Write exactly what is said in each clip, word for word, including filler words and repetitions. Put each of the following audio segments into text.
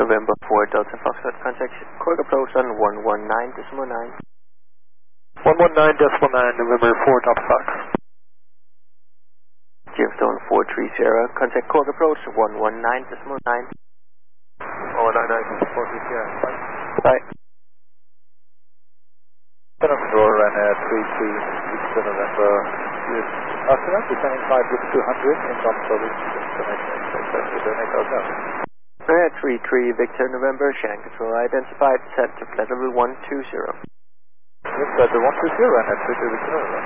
November four Delta Foxtrot, contact Cork approach on one one nine decimal nine. one one nine decimal nine, November four Delta Fox. Gemstone four three zero, contact Cork approach one one nine decimal nine. one one nine nine, four three zero. Bye. Set up door and uh, three three six November. After that, descending five with two hundred in some service. Red three three Victor November, Shannon Control identified, set to flight level one two zero. Yes, that's the one two zero and that's three three Victor November.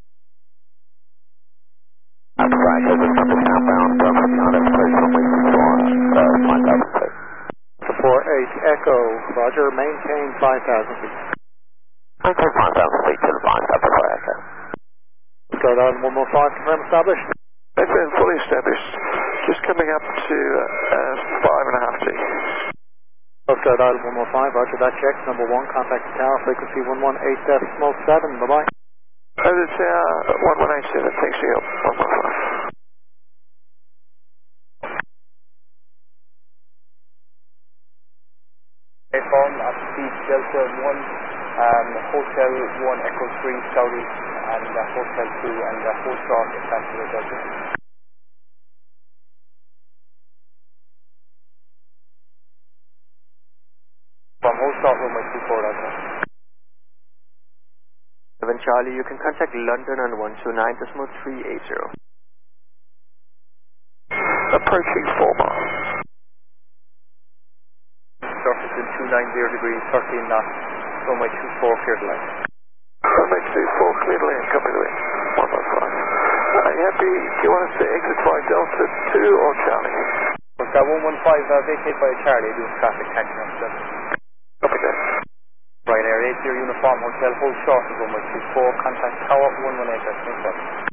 That's right, over something outbound, Bravo beyond exploration, waiting for uh, five thousand feet. four eight Echo, Roger, maintain five thousand feet. Maintain five thousand feet to the line, that's for Echo. Start on one more five, confirm established. It's been fully established, just coming up to uh, five and a half G. Start on one more five, Roger, that check. Number one, contact the tower, frequency one one eight decimal seven, bye-bye. As it's uh, one one eight seven, takes you up, one one five. Phone at speed Delta one, um, Hotel one Echo three Southeast, and uh, Hotel two and uh, Hotel in Tangier Delta. From Hotel runway two four Delta. seven Charlie, you can contact London on one two nine decimal three eight zero. Approaching four miles. Surface in two ninety degrees, thirteen knots, runway two four, clear to land. Runway two four, clear to land, copy the wind, one one five. Are you happy, do you want us to exit by Delta two or Charlie? Was that one one five uh, vacate by Charlie, doing traffic taxi on Delta? Copy that. Ryanair eight zero uniform, hotel, hold short of runway two four, contact tower one one eight, that's